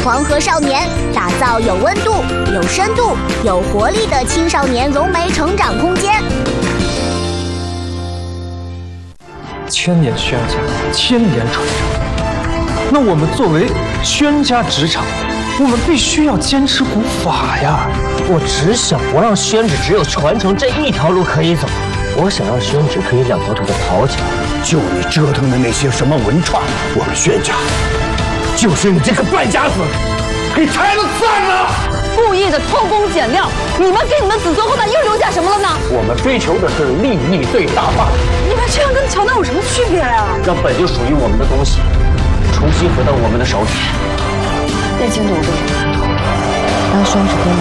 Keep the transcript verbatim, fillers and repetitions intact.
黄河少年，打造有温度、有深度、有活力的青少年融媒成长空间。 千年宣家，千年传承。那我们作为宣家职场，我们必须要坚持古法呀！ 我只想不让宣旨只有传承这一条路可以走，我想让宣旨可以两条腿的跑起来。 就你折腾的那些什么文创，我们宣家就是你这个败家子给拆了散了！ 故意的偷工减料，你们给你们子孙后代又留下什么了呢？ 我们追求的是利益最大化。 你们这样跟乔丹有什么区别呀？ 让本就属于我们的东西重新回到我们的手里。 那请努力，让宣旨跟